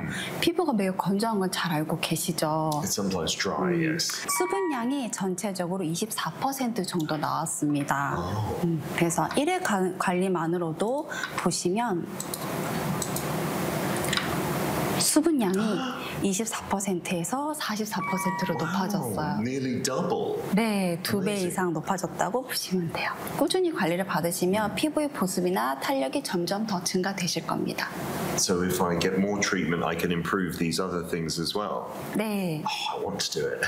피부가 매우 건조한 건 잘 알고 계시죠? It's sometimes dry, yes. 수분량이 전체적으로 24% 정도 나왔습니다. 그래서 1회 관리만으로도 보시면 수분량이 24%에서 44%로 높아졌어요. Nearly double. 네, 2배 이상 높아졌다고 보시면 돼요. 꾸준히 관리를 받으시면 피부의 보습이나 탄력이 점점 더 증가되실 겁니다. So if I get more treatment, I can improve these other things as well. 네. I want to do it.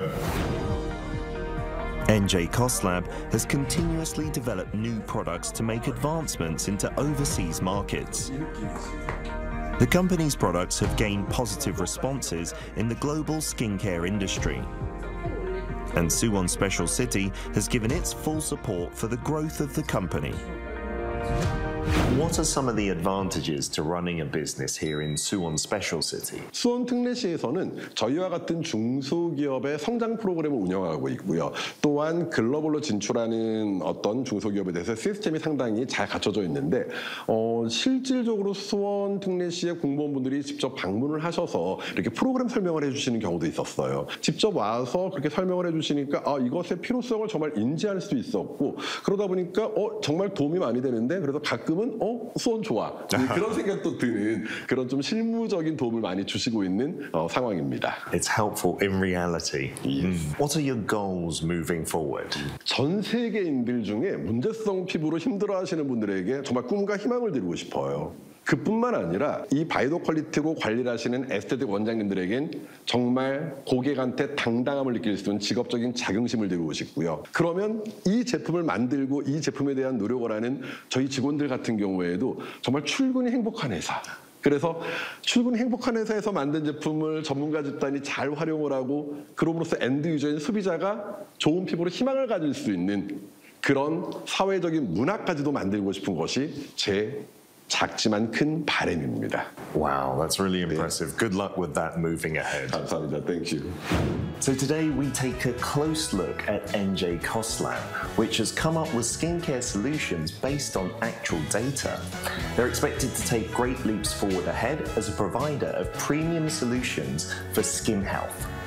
NJ Koslab has continuously developed new products to make advancements into overseas markets. The company's products have gained positive responses in the global skincare industry. And Suwon Special City has given its full support for the growth of the company. What are some of the advantages to running a business here in Suwon Special City? 수원 특례시에서는 저희와 같은 중소기업의 성장 프로그램을 운영하고 있고요. 또한 글로벌로 진출하는 어떤 중소기업에 대해서 시스템이 상당히 잘 갖춰져 있는데 실질적으로 수원 특례시의 공무원분들이 직접 방문을 하셔서 이렇게 프로그램 설명을 해주시는 경우도 있었어요. 직접 와서 그렇게 설명을 해주시니까 이것의 필요성을 정말 인지할 수 있었고 그러다 보니까 정말 도움이 많이 되는데 그래서 가끔은 수원 좋아 그런 생각도 드는 그런 좀 실무적인 도움을 많이 주시고 있는 상황입니다. It's helpful in reality. Yes. What are your goals moving forward? 전 세계인들 중에 문제성 피부로 힘들어하시는 분들에게 정말 꿈과 희망을 드리고 싶어요. 그뿐만 아니라 이 바이오 퀄리티로 관리를 하시는 에스테틱 원장님들에겐 정말 고객한테 당당함을 느낄 수 있는 직업적인 자긍심을 드리고 싶고요. 그러면 이 제품을 만들고 이 제품에 대한 노력을 하는 저희 직원들 같은 경우에도 정말 출근이 행복한 회사. 그래서 출근 행복한 회사에서 만든 제품을 전문가 집단이 잘 활용을 하고 그럼으로써 엔드 유저인 소비자가 좋은 피부로 희망을 가질 수 있는 그런 사회적인 문화까지도 만들고 싶은 것이 제 작지만 큰 바람입니다. Wow, that's really impressive. Good luck with that moving ahead. 감사합니다. Thank you. So today we take a close look at NJ Koslab, which has come up with skincare solutions based on actual data. They're expected to take great leaps forward ahead as a provider of premium solutions for skin health.